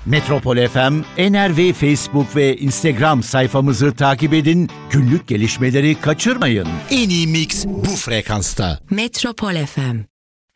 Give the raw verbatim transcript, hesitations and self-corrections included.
Metropol F M, N R V Facebook ve Instagram sayfamızı takip edin, günlük gelişmeleri kaçırmayın. En iyi mix bu frekansta. Metropol F M.